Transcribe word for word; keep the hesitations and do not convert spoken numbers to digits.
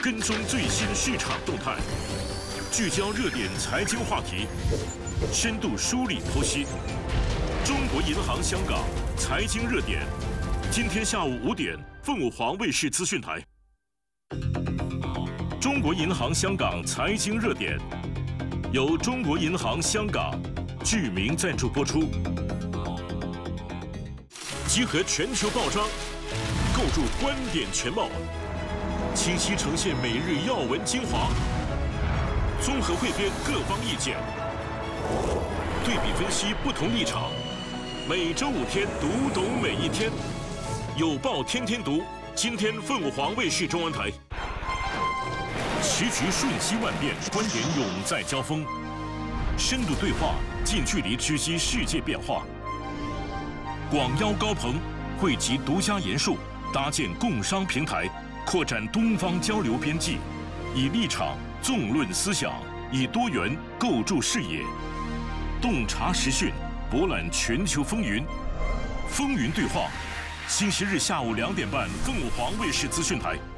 跟踪最新市场动态，聚焦热点财经话题，深度梳理剖析。中国银行香港财经热点，今天下午五点，凤舞凰卫视资讯台。中国银行香港财经热点，由中国银行香港巨名赞助播出，集合全球报章，构筑观点全貌，清晰呈现每日要闻精华，综合汇编各方意见，对比分析不同立场。每周五天，读懂每一天，有报天天读。今天凤舞凰卫视中文台。时局瞬息万变，观点永在交锋，深度对话，近距离知悉世界变化。广邀高朋，汇集独家研述，搭建共商平台，扩展东方交流边际，以立场纵论思想，以多元构筑视野，洞察时讯，博览全球风云。风云对话，星期日下午两点半，凤舞凰卫视资讯台。